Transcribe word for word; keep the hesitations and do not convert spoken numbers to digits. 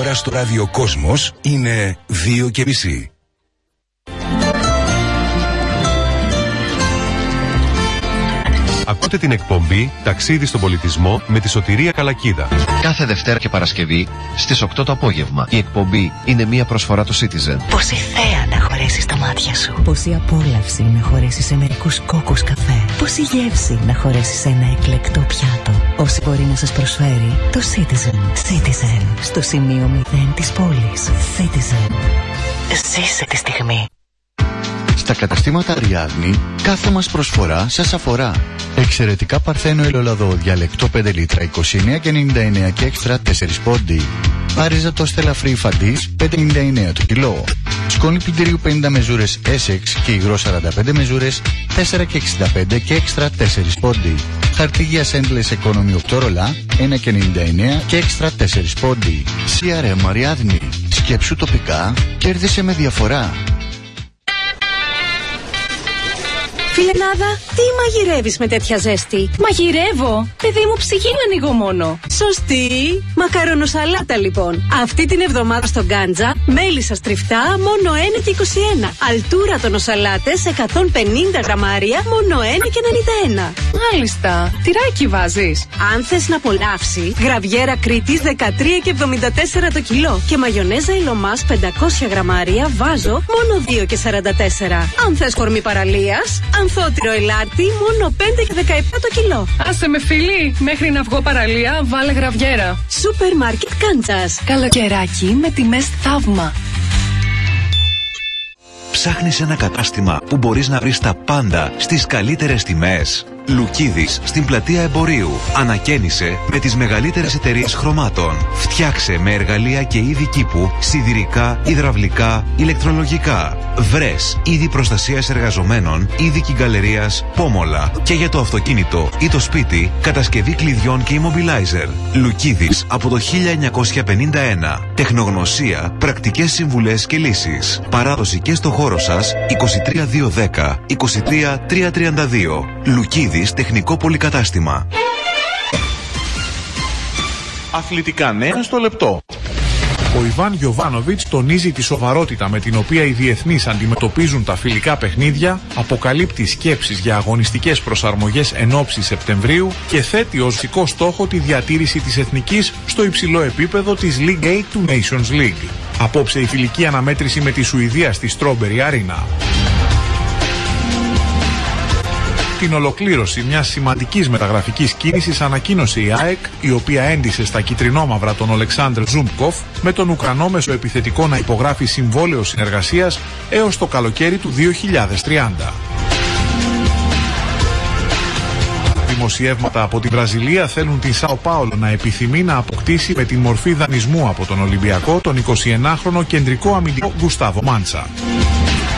ώρα στο ραδιοκόσμος είναι δύο και μισή. Ακούτε την εκπομπή «Ταξίδι στον πολιτισμό» με τη Σωτηρία Καλακίδα. Κάθε Δευτέρα και Παρασκευή στις οκτώ το απόγευμα. Η εκπομπή είναι μια προσφορά του Citizen. Πόση θέα να χωρέσει στα μάτια σου. Πόση απόλαυση να χωρέσει σε μερικούς κόκκους καφέ. Πόση γεύση να χωρέσει σε ένα εκλεκτό πιάτο. Όση μπορεί να σας προσφέρει το Citizen. Citizen. Στο σημείο μηδέν της πόλης. Citizen. Ζήσε τη στιγμή. Στα καταστήματα Ariadne, κάθε μας προσφορά σας αφορά. Εξαιρετικά παρθένο ελαιόλαδο διαλεκτό πέντε λίτρα είκοσι εννέα και ενενήντα εννέα και έξτρα τέσσερα πόντι. Πάριζα το στελαφρύ φαντής πέντε ενενήντα εννέα το κιλό. Σκόνη πλυντηρίου πενήντα μεζούρες Essex και υγρό σαράντα πέντε μεζούρες τέσσερα και εξήντα πέντε και έξτρα τέσσερα πόντι. Χαρτί για Endless Economy οκτώ ρολά ένα και ενενήντα εννέα και έξτρα τέσσερα πόντι. σι αρ εμ Ariadne. Σκέψου τοπικά, κέρδισε με διαφορά. Φιλενάδα, τι μαγειρεύεις με τέτοια ζέστη? Μαγειρεύω! Παιδί μου, ψυχή να ανοίγω μόνο. Σωστή! Μακαρονοσαλάτα λοιπόν. Αυτή την εβδομάδα στο Γκάντζα, μέλισσα στριφτά μόνο ένα και είκοσι ένα. Αλτούρα τονοσαλάτες εκατόν πενήντα γραμμάρια μόνο ένα και ενενήντα ένα. Μάλιστα. Τυράκι βάζεις? Αν θες να απολαύσει, γραβιέρα Κρήτης δεκατρία και εβδομήντα τέσσερα το κιλό. Και μαγιονέζα Ηλωμάς πεντακόσια γραμμάρια βάζω μόνο δύο και σαράντα τέσσερα. Αν θες κορμί παραλίας, ανθότυρο ελάτι μόνο πέντε και δεκαεπτά το κιλό. Άσε με φίλη, μέχρι να βγω παραλία βάλε γραβιέρα. Σούπερ μάρκετ Κάντσας. Καλοκαιράκι με τιμές θαύμα. Ψάχνεις ένα κατάστημα που μπορείς να βρεις τα πάντα στις καλύτερες τιμές? Λουκίδης στην πλατεία Εμπορίου. Ανακαίνισε με τις μεγαλύτερες εταιρείες χρωμάτων. Φτιάξε με εργαλεία και είδη κήπου σιδηρικά, υδραυλικά, ηλεκτρολογικά. Βρες είδη προστασίας εργαζομένων, είδη κυγκαλερίας, πόμολα. Και για το αυτοκίνητο ή το σπίτι, κατασκευή κλειδιών και immobilizer. Λουκίδης από το χίλια εννιακόσια πενήντα ένα. Τεχνογνωσία, πρακτικές συμβουλές και λύσεις. Παράδοση και στο χώρο σας είκοσι τρία δύο δέκα είκοσι τρία τρία τριάντα δύο. Λουκίδης τεχνικό πολυκατάστημα. Αθλητικά νέα στο λεπτό. Ο Ιβάν Γιοβάνοβιτς τονίζει τη σοβαρότητα με την οποία οι διεθνείς αντιμετωπίζουν τα φιλικά παιχνίδια, αποκαλύπτει σκέψεις για αγωνιστικές προσαρμογές εν ώψη Σεπτεμβρίου και θέτει ως βασικό στόχο τη διατήρηση της εθνικής στο υψηλό επίπεδο της League A του Nations League. Απόψε η φιλική αναμέτρηση με τη Σουηδία στη Strawberry Arena. Την ολοκλήρωση μιας σημαντικής μεταγραφικής κίνησης ανακοίνωσε η ΑΕΚ, η οποία έντισε στα κιτρινόμαυρα τον Ολεξάνδρ Ζούμπκοφ με τον Ουκρανό μεσοεπιθετικό να υπογράφει συμβόλαιο συνεργασίας έως το καλοκαίρι του δύο χιλιάδες τριάντα. Δημοσιεύματα από τη Βραζιλία θέλουν τη Σάο Πάολο να επιθυμεί να αποκτήσει με τη μορφή δανεισμού από τον Ολυμπιακό τον εικοσιενάχρονο κεντρικό αμυντικό Γκουστάβο Μάντσα.